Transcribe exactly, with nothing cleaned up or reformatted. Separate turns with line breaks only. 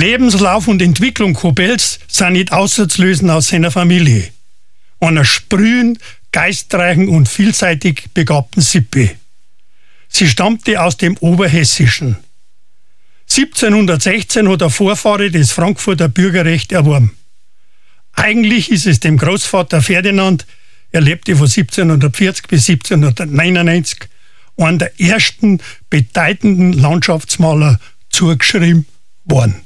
Lebenslauf und Entwicklung Kobels sind nicht auszulösen aus seiner Familie. Einer sprühend, geistreichen und vielseitig begabten Sippe. Sie stammte aus dem Oberhessischen. siebzehnhundertsechzehn hat der Vorfahre das Frankfurter Bürgerrecht erworben. Eigentlich ist es dem Großvater Ferdinand, er lebte von siebzehnhundertvierzig bis siebzehnhundertneunundneunzig, einer der ersten bedeutenden Landschaftsmaler zugeschrieben worden.